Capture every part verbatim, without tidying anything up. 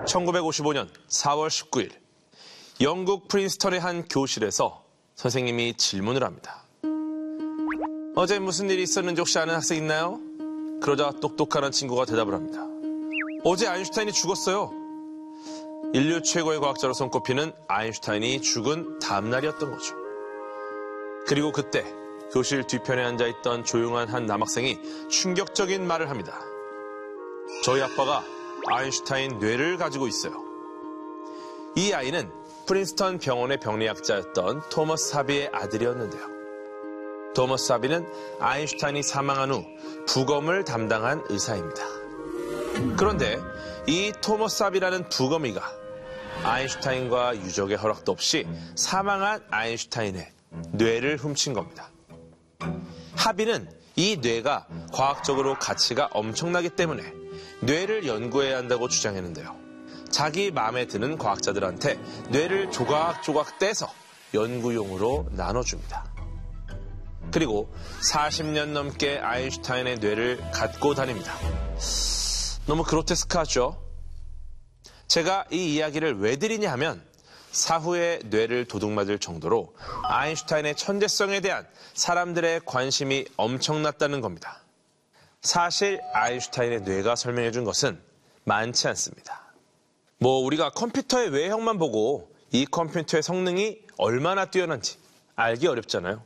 천구백오십오 년 사월 십구일 영국 프린스턴의 한 교실에서 선생님이 질문을 합니다. 어제 무슨 일이 있었는지 혹시 아는 학생 있나요? 그러자 똑똑한 친구가 대답을 합니다. 어제 아인슈타인이 죽었어요. 인류 최고의 과학자로 손꼽히는 아인슈타인이 죽은 다음날이었던 거죠. 그리고 그때 교실 뒤편에 앉아있던 조용한 한 남학생이 충격적인 말을 합니다. 저희 아빠가 아인슈타인 뇌를 가지고 있어요. 이 아이는 프린스턴 병원의 병리학자였던 토머스 하비의 아들이었는데요. 토머스 하비는 아인슈타인이 사망한 후 부검을 담당한 의사입니다. 그런데 이 토머스 하비라는 부검의가 아인슈타인과 유족의 허락도 없이 사망한 아인슈타인의 뇌를 훔친 겁니다. 하비는 이 뇌가 과학적으로 가치가 엄청나기 때문에 뇌를 연구해야 한다고 주장했는데요. 자기 마음에 드는 과학자들한테 뇌를 조각조각 떼서 연구용으로 나눠줍니다. 그리고 사십 년 넘게 아인슈타인의 뇌를 갖고 다닙니다. 너무 그로테스크하죠? 제가 이 이야기를 왜 드리냐 하면 사후에 뇌를 도둑맞을 정도로 아인슈타인의 천재성에 대한 사람들의 관심이 엄청났다는 겁니다. 사실 아인슈타인의 뇌가 설명해준 것은 많지 않습니다. 뭐 우리가 컴퓨터의 외형만 보고 이 컴퓨터의 성능이 얼마나 뛰어난지 알기 어렵잖아요.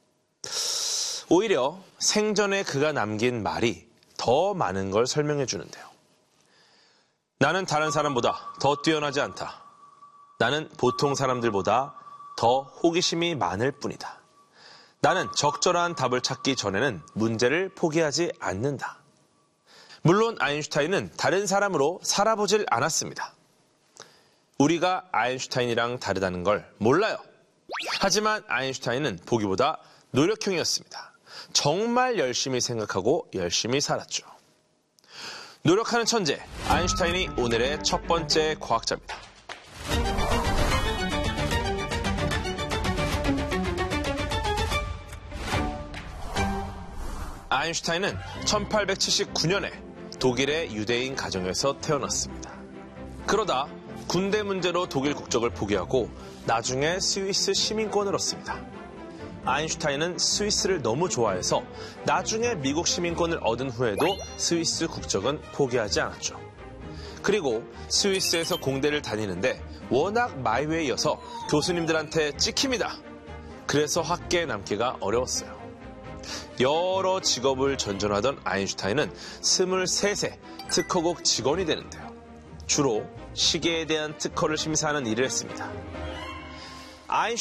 오히려 생전에 그가 남긴 말이 더 많은 걸 설명해 주는데요. 나는 다른 사람보다 더 뛰어나지 않다. 나는 보통 사람들보다 더 호기심이 많을 뿐이다. 나는 적절한 답을 찾기 전에는 문제를 포기하지 않는다. 물론 아인슈타인은 다른 사람으로 살아보질 않았습니다. 우리가 아인슈타인이랑 다르다는 걸 몰라요. 하지만 아인슈타인은 보기보다 노력형이었습니다. 정말 열심히 생각하고 열심히 살았죠. 노력하는 천재, 아인슈타인이 오늘의 첫 번째 과학자입니다. 아인슈타인은 천팔백칠십구 년에 독일의 유대인 가정에서 태어났습니다. 그러다 군대 문제로 독일 국적을 포기하고 나중에 스위스 시민권을 얻습니다. 아인슈타인은 스위스를 너무 좋아해서 나중에 미국 시민권을 얻은 후에도 스위스 국적은 포기하지 않았죠. 그리고 스위스에서 공대를 다니는데 워낙 마이웨이여서 교수님들한테 찍힙니다. 그래서 학계에 남기가 어려웠어요. 여러 직업을 전전하던 아인슈타인은 스물세 세 특허국 직원이 되는데요. 주로 시계에 대한 특허를 심사하는 일을 했습니다. 아인슈타인